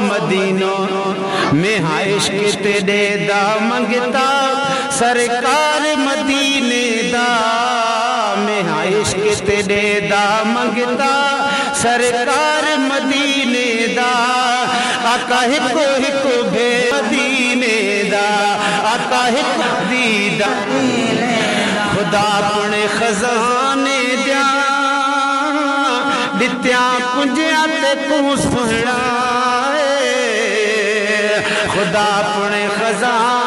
मदीनो में हाइश के तेरे दा मंगता सरकार मदीने दा में हाइश के तेरे दा मंगता सरकार मदीने दा आका हिको भे मदीने दा आका हिको दीदा खुदा अपने खजाने दिया दित्या कुंजिया ते तू सुना खुदा अपने खजाने